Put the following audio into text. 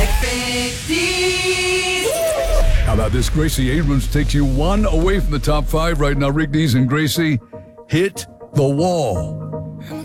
How about this? Gracie Abrams takes you one away from the top 5 right now. Rigby's and Gracie hit the wall.